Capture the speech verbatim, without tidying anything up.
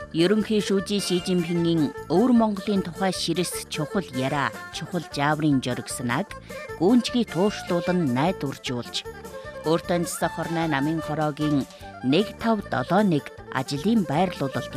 Ерөнхий шүүжийн Ши Жинпингийн өвөр Монголын тухай ширэс чухал яриа, чухал жааврын жоргснаг гүнжгий тууршлуулан найдваржуулж, өөртөө цэцэх хорноо намын хороогийн нэг тав долоо нэг ажлын байрлуулалт